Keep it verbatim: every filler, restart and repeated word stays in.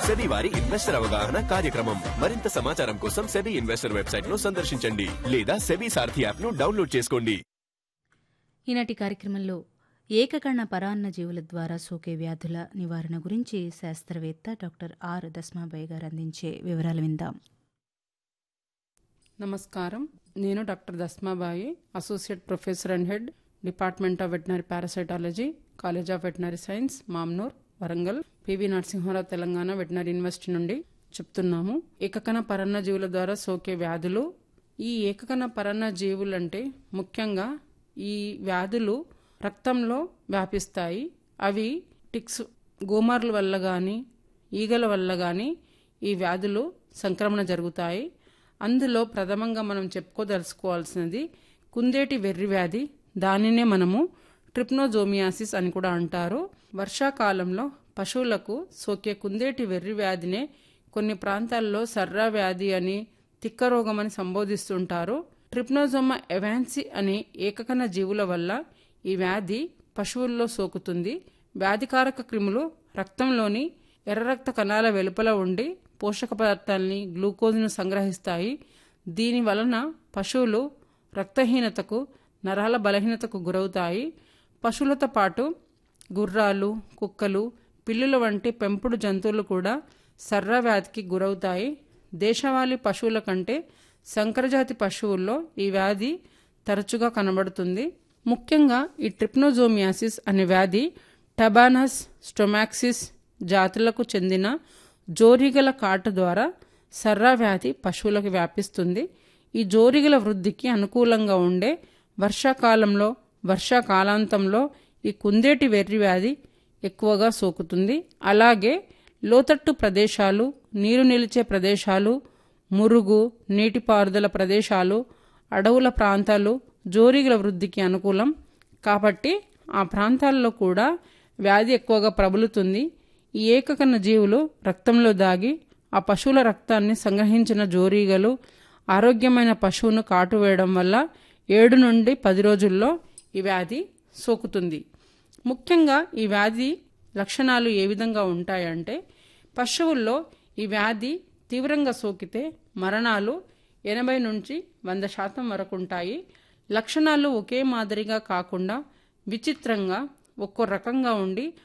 SEBI వారి investor అవగాహన కార్యక్రమం. మరింత సమాచారం కోసం సెబీ ఇన్వెస్టర్ వెబ్సైట్ ను సందర్శించండి లేదా సెబీ సారథి యాప్ ను డౌన్లోడ్ చేసుకోండి. ఈనాటి కార్యక్రమంలో ఏకకణ పరాన్న జీవుల ద్వారా సోకే వ్యాధుల నివారణ గురించి శాస్త్రవేత్త డాక్టర్ ఆర్ దస్మాబాయి గారు అందించే వివరాలు విందాం. నమస్కారం, నేను doctor Dasmabai, associate professor and head, department of veterinary parasitology, college of veterinary science, Mamnoor, Warangal, PV Narasimha Rao Telangana veterinary university నుండి చెప్తున్నాము. ఏకకణ పరాన్న జీవుల ద్వారా సోకే వ్యాధులు. ఈ ఏకకణ పరాన్న జీవులంటే ముఖ్యంగా ఈ వ్యాధులు రక్తంలో వ్యాపిస్తాయి. అవి టిక్స్, గోమార్ల వల్ల కానీ ఈగల వల్ల కానీ ఈ వ్యాధులు సంక్రమణ జరుగుతాయి. అందులో ప్రథమంగా మనం చెప్పుకోదలుచుకోవాల్సినది కుందేటి వెర్రి వ్యాధి. దానినే మనము ట్రిప్నోజోమియాసిస్ అని కూడా అంటారు. వర్షాకాలంలో పశువులకు సోకే కుందేటి వెర్రి వ్యాధినే కొన్ని ప్రాంతాల్లో సర్రా వ్యాధి అని, తిక్క రోగం అని సంబోధిస్తుంటారు. ట్రిప్నోజోమా ఎవాన్సి అనే ఏకకణ జీవుల వల్ల ఈ వ్యాధి పశువుల్లో సోకుతుంది. వ్యాధికారక క్రిములు రక్తంలోని ఎర్ర రక్త కణాల వెలుపల ఉండి పోషక పదార్థాలని, గ్లూకోజ్ను సంగ్రహిస్తాయి. దీని వలన పశువులు రక్తహీనతకు, నరాల బలహీనతకు గురవుతాయి. పశువులతో పాటు గుర్రాలు, కుక్కలు, పిల్లుల వంటి పెంపుడు జంతువులు కూడా సర్రా వ్యాధికి గురవుతాయి. దేశవాళీ పశువుల కంటే సంకరజాతి పశువుల్లో ఈ వ్యాధి తరచుగా కనబడుతుంది. ముఖ్యంగా ఈ ట్రిప్నోజోమియాసిస్ అనే వ్యాధి టబానస్ స్టొమాక్సిస్ జాతులకు చెందిన జోరీగల కాటు ద్వారా సర్రా వ్యాధి పశువులకు వ్యాపిస్తుంది. ఈ జోరీగల వృద్ధికి అనుకూలంగా ఉండే వర్షాకాలంలో, వర్షాకాలాంతంలో ఈ కుందేటి వెర్రి వ్యాధి ఎక్కువగా సోకుతుంది. అలాగే లోతట్టు ప్రదేశాలు, నీరు నిలిచే ప్రదేశాలు, మురుగు, నీటిపారుదల ప్రదేశాలు, అడవుల ప్రాంతాలు జోరీగల వృద్ధికి అనుకూలం కాబట్టి ఆ ప్రాంతాల్లో కూడా వ్యాధి ఎక్కువగా ప్రబలుతుంది. ఈ ఏకకణ జీవులు రక్తంలో దాగి ఆ పశువుల రక్తాన్ని సంగ్రహించిన జోరీగలు ఆరోగ్యమైన పశువును కాటు వేయడం వల్ల ఏడు నుండి పది రోజుల్లో ఈ వ్యాధి సోకుతుంది. ముఖ్యంగా ఈ వ్యాధి లక్షణాలు ఏ విధంగా ఉంటాయంటే, పశువుల్లో ఈ వ్యాధి తీవ్రంగా సోకితే మరణాలు ఎనభై నుంచి వంద శాతం వరకు ఉంటాయి. లక్షణాలు ఒకే మాదిరిగా కాకుండా విచిత్రంగా ఒక్కో రకంగా ఉండి